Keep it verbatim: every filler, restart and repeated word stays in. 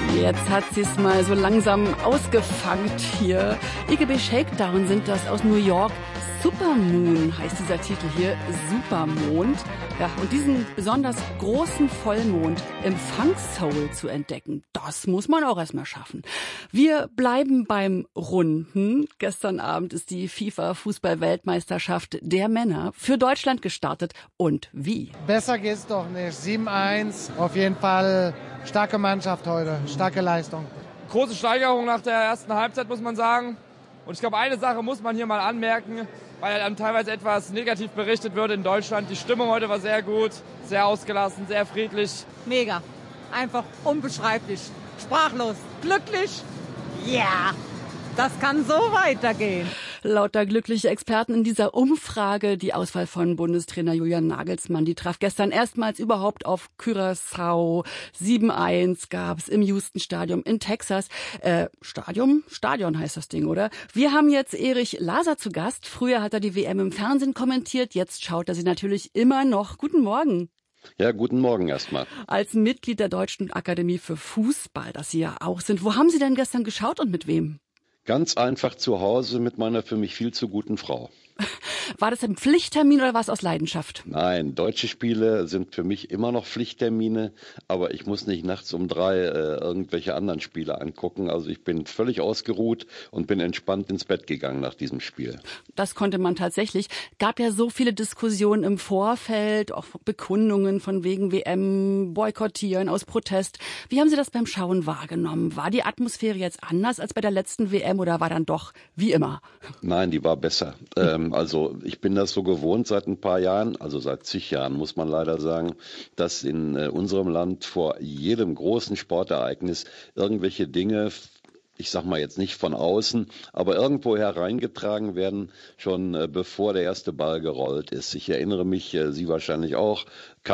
Jetzt hat sie es mal so langsam ausgefangen hier. I G B Shakedown sind das aus New York. Supermoon heißt dieser Titel hier, Supermond. Ja, und diesen besonders großen Vollmond im Funk Soul zu entdecken, das muss man auch erstmal schaffen. Wir bleiben beim Runden. Gestern Abend ist die FIFA-Fußball-Weltmeisterschaft der Männer für Deutschland gestartet. Und wie? Besser geht's doch nicht. sieben eins, auf jeden Fall starke Mannschaft heute, starke Leistung. Große Steigerung nach der ersten Halbzeit, muss man sagen. Und ich glaube, eine Sache muss man hier mal anmerken, weil dann teilweise etwas negativ berichtet wird in Deutschland. Die Stimmung heute war sehr gut, sehr ausgelassen, sehr friedlich. Mega. Einfach unbeschreiblich. Sprachlos. Glücklich. Ja. Yeah. Das kann so weitergehen. Lauter glückliche Experten in dieser Umfrage. Die Auswahl von Bundestrainer Julian Nagelsmann, die traf gestern erstmals überhaupt auf Curaçao. sieben eins gab's im Houston-Stadion in Texas. Äh, Stadion? Stadion heißt das Ding, oder? Wir haben jetzt Erich Laser zu Gast. Früher hat er die W M im Fernsehen kommentiert. Jetzt schaut er sie natürlich immer noch. Guten Morgen. Ja, guten Morgen erstmal. Als Mitglied der Deutschen Akademie für Fußball, das Sie ja auch sind. Wo haben Sie denn gestern geschaut und mit wem? Ganz einfach zu Hause mit meiner für mich viel zu guten Frau. War das ein Pflichttermin oder war es aus Leidenschaft? Nein, deutsche Spiele sind für mich immer noch Pflichttermine, aber ich muss nicht nachts um drei äh, irgendwelche anderen Spiele angucken. Also ich bin völlig ausgeruht und bin entspannt ins Bett gegangen nach diesem Spiel. Das konnte man tatsächlich. Gab ja so viele Diskussionen im Vorfeld, auch Bekundungen von wegen W M, Boykottieren aus Protest. Wie haben Sie das beim Schauen wahrgenommen? War die Atmosphäre jetzt anders als bei der letzten W M oder war dann doch wie immer? Nein, die war besser. Ähm, also ich bin das so gewohnt seit ein paar Jahren, also seit zig Jahren muss man leider sagen, dass in äh, unserem Land vor jedem großen Sportereignis irgendwelche Dinge, ich sag mal jetzt nicht von außen, aber irgendwo hereingetragen werden, schon äh, bevor der erste Ball gerollt ist. Ich erinnere mich, äh, Sie wahrscheinlich auch,